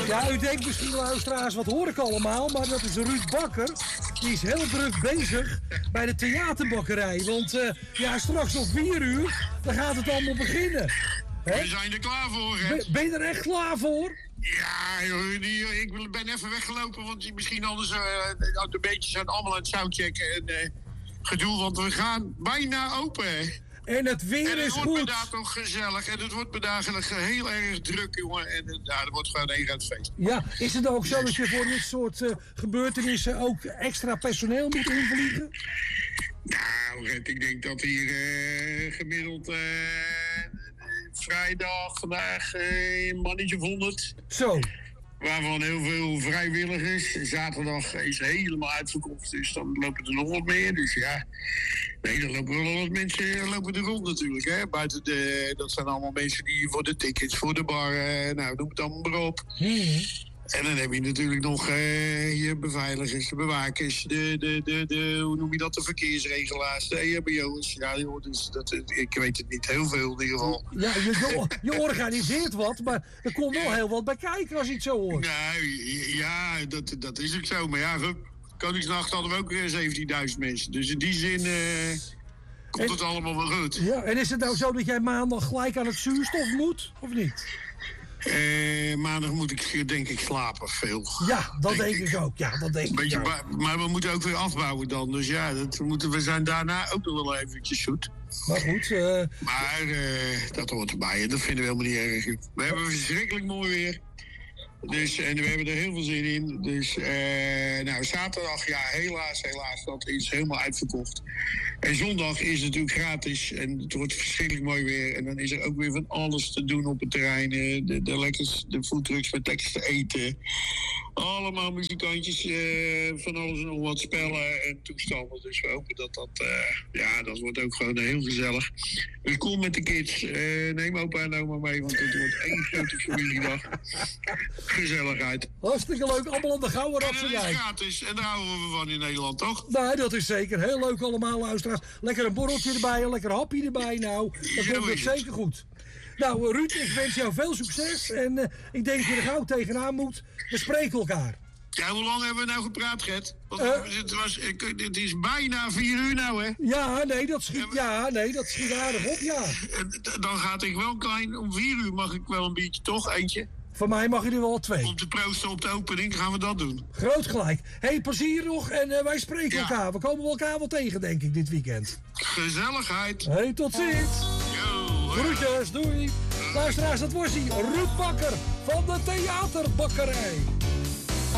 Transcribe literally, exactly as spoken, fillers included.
Ja, u denkt misschien, luisteraars, wat hoor ik allemaal? Maar dat is Ruud Bakker. Die is heel druk bezig bij de theaterbakkerij. Want uh, ja, straks om vier uur, dan gaat het allemaal beginnen. He? We zijn er klaar voor, hè? Ben, ben je er echt klaar voor? Ja, joh, die, ik ben even weggelopen, want misschien anders uh, de beetjes zijn allemaal aan het soundchecken en uh, gedoe, want we gaan bijna open, hè? En het weer en het is wordt goed. me daar toch gezellig en het wordt me daar heel erg druk, jongen. En uh, ja, er wordt gewoon een groot feest. Ja, is het ook zo dat je voor dit soort uh, gebeurtenissen ook extra personeel moet invliegen? Nou, ik denk dat hier uh, gemiddeld uh, vrijdag vandaag uh, een mannetje of honderd. Zo. Waarvan heel veel vrijwilligers. Zaterdag is helemaal uitverkocht, dus dan lopen er nog wat meer. Dus ja, nee, dan lopen wel wat mensen lopen er rond natuurlijk. Hè. Buiten de, dat zijn allemaal mensen die voor de tickets, voor de bar, eh, nou, noem het allemaal maar op. Hmm. En dan heb je natuurlijk nog uh, je beveiligers, de bewakers, de, de, de, de, hoe noem je dat, de verkeersregelaars, de E H B O'ers. Ja, joh, dus dat, ik weet het niet, heel veel in ieder geval. Ja, je, je, je organiseert wat, maar er komt wel heel wat bij kijken als je het zo hoort. Nou, ja, dat, dat is ook zo. Maar ja, Koningsnacht hadden we ook zeventienduizend mensen. Dus in die zin uh, komt en, het allemaal wel goed. Ja, en is het nou zo dat jij maandag gelijk aan het zuurstof moet, of niet? Uh, maandag moet ik denk ik slapen veel. Ja, dat denk, denk ik ook. Ja, dat denk Beetje, ik ook. Maar we moeten ook weer afbouwen dan. Dus ja, dat moeten, we zijn daarna ook nog wel eventjes zoet. Maar goed. Uh... Maar uh, dat hoort erbij. Dat vinden we helemaal niet erg. We hebben verschrikkelijk mooi weer. Dus, en we hebben er heel veel zin in. Dus uh, nou, zaterdag, ja, helaas, helaas, dat is helemaal uitverkocht. En zondag is het natuurlijk gratis en het wordt verschrikkelijk mooi weer. En dan is er ook weer van alles te doen op het terrein. De, de, lekkers, de foodtrucks met lekkers te eten. Allemaal muzikantjes, uh, van alles en nog wat spellen en toestanden. Dus we hopen dat dat, uh, ja, dat wordt ook gewoon heel gezellig. Dus kom met de kids, uh, neem opa en oma mee, want het wordt één grote familiedag. Gezelligheid. Hartstikke leuk, allemaal aan de gouden rad. En dat is gratis en daar houden we van in Nederland, toch? Nee, dat is zeker. Heel leuk allemaal, luisteraars. Lekker een borreltje erbij, een lekker hapje erbij. Nou, dat komt het zeker goed. Nou, Ruud, ik wens jou veel succes. En uh, ik denk dat je er gauw tegenaan moet. We spreken elkaar. Ja, hoe lang hebben we nou gepraat, Gert? Want uh, het, was, het is bijna vier uur nou, hè? Ja, nee, dat schiet, ja, nee, dat schiet aardig op, ja. Dan gaat ik wel klein. Om vier uur mag ik wel een biertje, toch? Eentje. Van mij mag je er wel twee. Om te proosten op de opening gaan we dat doen. Groot gelijk. Hé, hey, plezier nog en uh, wij spreken ja. elkaar. We komen elkaar wel tegen, denk ik, dit weekend. Gezelligheid. Hé, hey, tot ziens. Yo, groetjes, doei. Luisteraars, dat was hij. Ruud Bakker van de theaterbakkerij.